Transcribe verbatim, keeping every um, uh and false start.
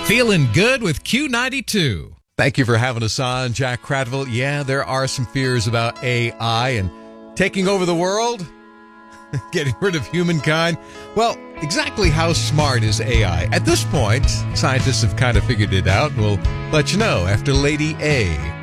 Feeling good with Q ninety-two. Thank you for having us on, Jack Cradville. Yeah, there are some fears about A I and taking over the world, getting rid of humankind. Well, exactly how smart is A I? At this point, scientists have kind of figured it out. We'll let you know after Lady A.